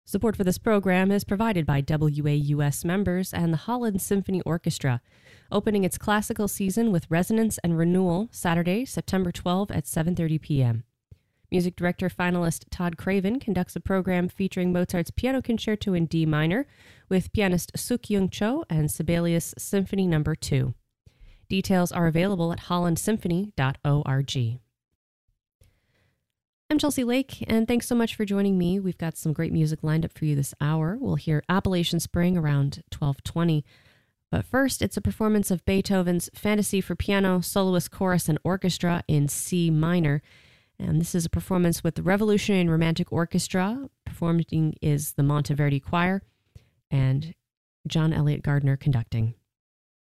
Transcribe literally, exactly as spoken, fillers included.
Support for this program is provided by W A U S members and the Holland Symphony Orchestra, opening its classical season with Resonance and Renewal Saturday, September twelfth at seven thirty p.m. Music director finalist Todd Craven conducts a program featuring Mozart's Piano Concerto in D minor with pianist Suk-Young Cho and Sibelius Symphony Number two. Details are available at holland symphony dot org. I'm Chelsea Lake, and thanks so much for joining me. We've got some great music lined up for you this hour. We'll hear Appalachian Spring around twelve twenty. But first, it's a performance of Beethoven's Fantasy for Piano, Soloist, Chorus, and Orchestra in C minor. And this is a performance with the Revolutionary and Romantic Orchestra. Performing is the Monteverdi Choir, and John Elliott Gardner conducting.